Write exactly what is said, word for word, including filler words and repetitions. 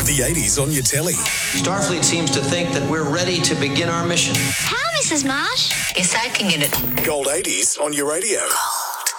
The eighties on your telly. Starfleet seems to think that we're ready to begin our mission. How, Missus Marsh? Guess I can get it. Gold eighties on your radio. Gold.